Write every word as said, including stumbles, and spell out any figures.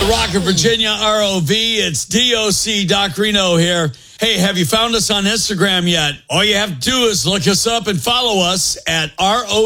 Rock of Virginia, R O V. It's D O C, Doc Reno here. Hey, have you found us on Instagram yet? All you have to do is look us up and follow us at R O V.